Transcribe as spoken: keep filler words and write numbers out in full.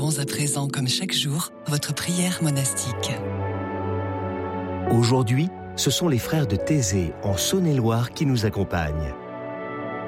Célébrons à présent, comme chaque jour, votre prière monastique. Aujourd'hui, ce sont les frères de Thésée, en Saône-et-Loire, qui nous accompagnent.